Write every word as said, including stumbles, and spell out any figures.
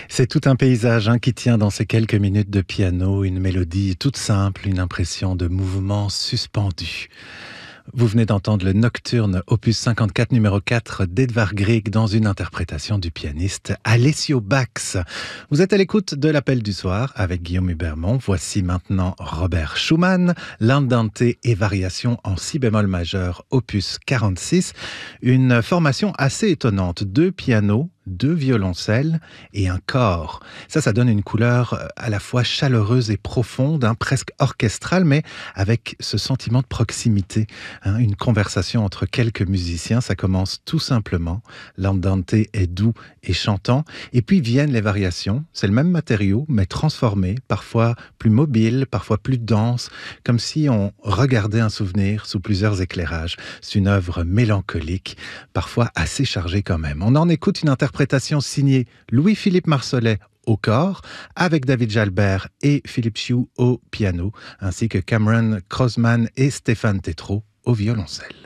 C'est tout un paysage hein, qui tient dans ces quelques minutes de piano, une mélodie toute simple, une impression de mouvement suspendu. Vous venez d'entendre le Nocturne, opus cinquante-quatre, numéro quatre d'Edvard Grieg dans une interprétation du pianiste Alessio Bax. Vous êtes à l'écoute de l'Appel du soir avec Guillaume Hubermont. Voici maintenant Robert Schumann, l'Andante et variation en si bémol majeur, opus quarante-six. Une formation assez étonnante, deux pianos, deux violoncelles et un cor. Ça, ça donne une couleur à la fois chaleureuse et profonde, hein, presque orchestrale, mais avec ce sentiment de proximité. Hein, une conversation entre quelques musiciens, ça commence tout simplement. L'andante est doux et chantant, et puis viennent les variations. C'est le même matériau, mais transformé, parfois plus mobile, parfois plus dense, comme si on regardait un souvenir sous plusieurs éclairages. C'est une œuvre mélancolique, parfois assez chargée quand même. On en écoute une interprétation Interprétation signée Louis-Philippe Marsollet au cor, avec David Jalbert et Philippe Chiou au piano, ainsi que Cameron Crossman et Stéphane Tétrault au violoncelle.